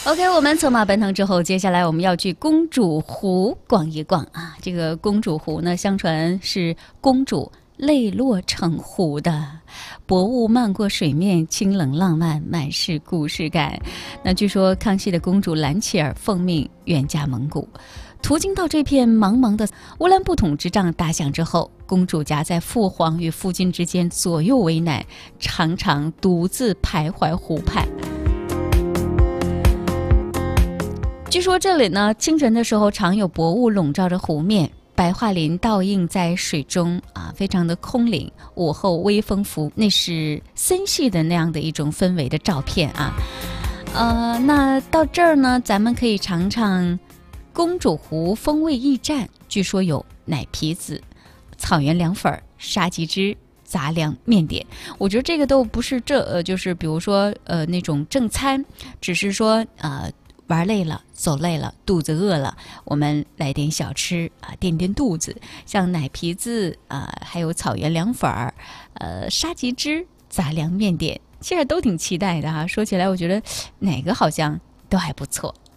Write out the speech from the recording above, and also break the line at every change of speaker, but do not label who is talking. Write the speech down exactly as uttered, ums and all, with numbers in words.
OK， 我们策马奔腾之后，接下来我们要去公主湖逛一逛啊。这个公主湖呢，相传是公主泪落成湖的，薄雾漫过水面，清冷浪漫，满是故事感。那据说康熙的公主兰切尔奉命远嫁蒙古，途经到这片茫茫的乌兰布统之仗打响之后，公主夹在父皇与父亲之间左右为难，常常独自徘徊湖畔。据说这里呢，清晨的时候常有薄雾笼罩着湖面，白桦林倒映在水中啊，非常的空灵。午后微风拂，那是森系的那样的一种氛围的照片啊。呃，那到这儿呢，咱们可以尝尝公主湖风味驿站，据说有奶皮子、草原凉粉、沙棘汁、杂粮面点。我觉得这个都不是这呃，就是比如说呃那种正餐，只是说呃。玩累了，走累了，肚子饿了，我们来点小吃啊，垫垫肚子。像奶皮子啊，还有草原凉粉儿，呃，沙棘汁、杂粮面点，其实都挺期待的哈。说起来，我觉得哪个好像都还不错。